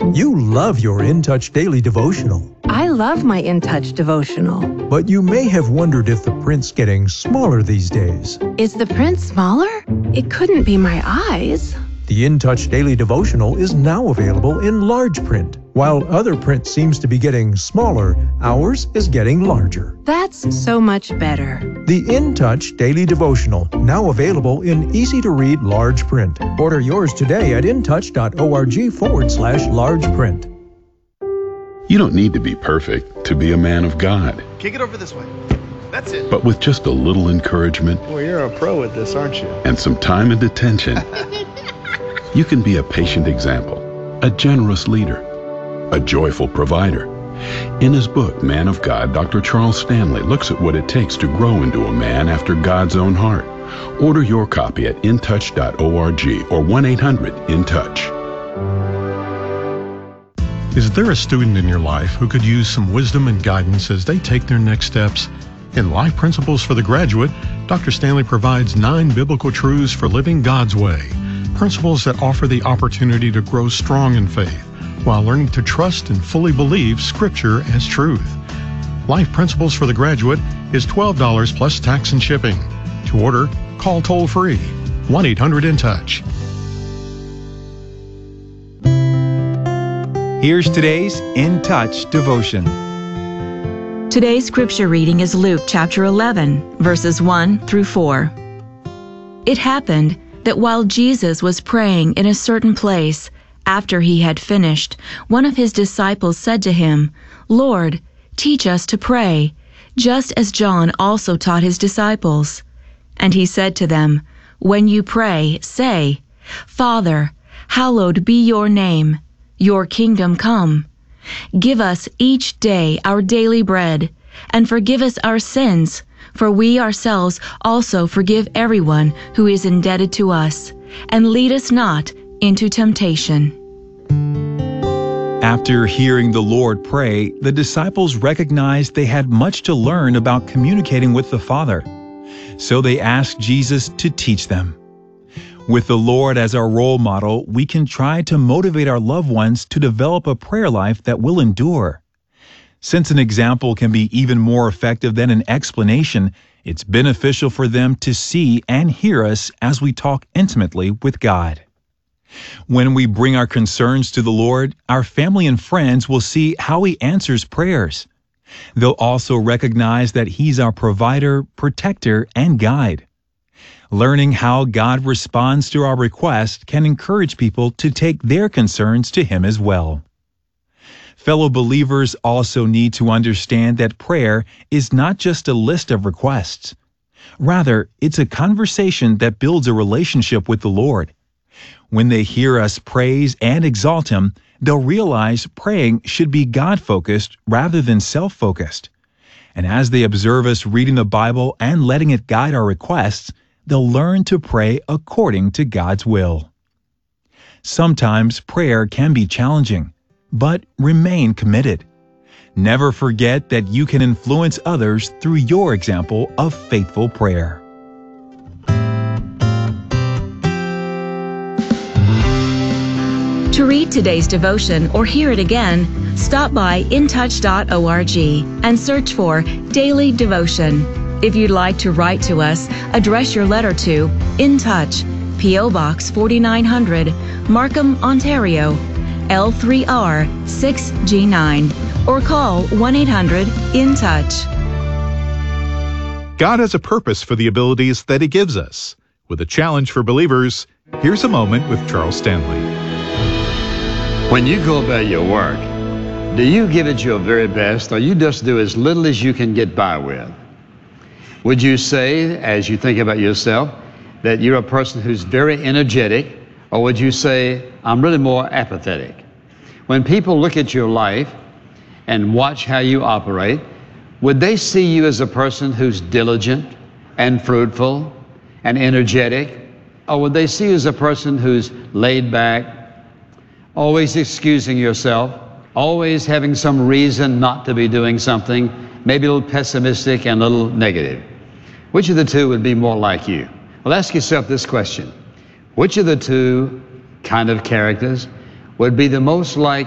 You love your In Touch Daily Devotional, I love my In Touch devotional. but you may have wondered if the print's getting smaller these days. Is the print smaller? It couldn't be my eyes. The In Touch Daily Devotional is now available in large print. While other print seems to be getting smaller, ours is getting larger. That's so much better. The In Touch Daily Devotional, now available in easy-to-read large print. Order yours today at intouch.org/large print. You don't need to be perfect to be a man of God. Kick it over this way. That's it. But with just a little encouragement Well, you're a pro at this, aren't you? and some time and attention, you can be a patient example, a generous leader, a joyful provider. In his book, Man of God, Dr. Charles Stanley looks at what it takes to grow into a man after God's own heart. Order your copy at intouch.org or 1-800-IN-TOUCH. Is there a student in your life who could use some wisdom and guidance as they take their next steps? In Life Principles for the Graduate, Dr. Stanley provides 9 biblical truths for living God's way, principles that offer the opportunity to grow strong in faith while learning to trust and fully believe Scripture as truth. Life Principles for the Graduate is $12 plus tax and shipping. To order, call toll-free 1-800-IN-TOUCH. Here's today's In Touch devotion. Today's scripture reading is Luke chapter 11, verses 1 through 4. It happened that while Jesus was praying in a certain place, after he had finished, one of his disciples said to him, "Lord, teach us to pray, just as John also taught his disciples." And he said to them, "When you pray, say, 'Father, hallowed be your name. Your kingdom come. Give us each day our daily bread, and forgive us our sins, for we ourselves also forgive everyone who is indebted to us. And lead us not into temptation.'" After hearing the Lord pray, the disciples recognized they had much to learn about communicating with the Father. So they asked Jesus to teach them. With the Lord as our role model, we can try to motivate our loved ones to develop a prayer life that will endure. Since an example can be even more effective than an explanation, it's beneficial for them to see and hear us as we talk intimately with God. When we bring our concerns to the Lord, our family and friends will see how He answers prayers. They'll also recognize that He's our provider, protector, and guide. Learning how God responds to our request can encourage people to take their concerns to Him as well. Fellow believers also need to understand that prayer is not just a list of requests. Rather, it's a conversation that builds a relationship with the Lord. When they hear us praise and exalt Him, they'll realize praying should be God-focused rather than self-focused. And as they observe us reading the Bible and letting it guide our requests, they'll learn to pray according to God's will. Sometimes prayer can be challenging, but remain committed. Never forget that you can influence others through your example of faithful prayer. To read today's devotion or hear it again, stop by intouch.org and search for Daily Devotion. If you'd like to write to us, address your letter to In Touch, P.O. Box 4900, Markham, Ontario, L3R 6G9, or call 1-800-IN-TOUCH. God has a purpose for the abilities that He gives us. With a challenge for believers, here's a moment with Charles Stanley. When you go about your work, do you give it your very best, or you just do as little as you can get by with? Would you say, as you think about yourself, that you're a person who's very energetic, or would you say, I'm really more apathetic? When people look at your life and watch how you operate, would they see you as a person who's diligent and fruitful and energetic, or would they see you as a person who's laid back, always excusing yourself, always having some reason not to be doing something, maybe a little pessimistic and a little negative? Which of the two would be more like you? Well, ask yourself this question. Which of the two kind of characters would be the most like